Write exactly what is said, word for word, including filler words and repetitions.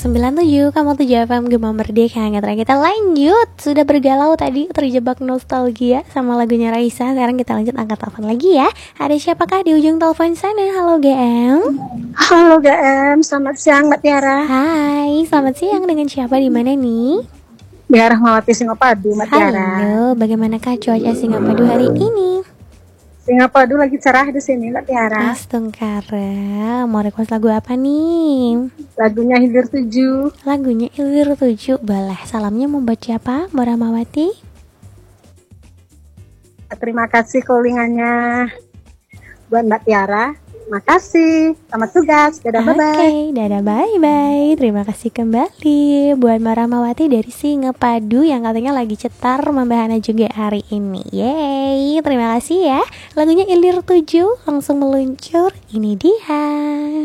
sembilan tujuh, kamu tujuh F M Gema Merdeka. Ngetra kita lanjut. Sudah bergalau tadi, terjebak nostalgia sama lagunya Raisa. Sekarang kita lanjut angkat telepon lagi ya. Ada siapakah di ujung telepon sana? Halo G M. Halo G M, selamat siang Mbak Tiara. Hai, selamat siang. Dengan siapa di mana nih? Di Rahmawati Singapadu, Mbak Tiara. Halo, bagaimanakah cuaca Singapadu hari ini? Singapadu lagi cerah di sini Mbak Tiara. Astungkara, mau request lagu apa nih? Lagunya Hilir tujuh. Lagunya Hilir tujuh, boleh. Salamnya mau buat siapa, Mbak Rahmawati? Terima kasih callingannya buat Mbak Tiara. Makasih, selamat tugas, dadah Oke, bye-bye. okay, dadah bye-bye. Terima kasih kembali buat Mbak Rahmawati dari Singapadu yang katanya lagi cetar membahana juga hari ini. Yeay, terima kasih ya. Lagunya Ilir tujuh langsung meluncur, ini dia.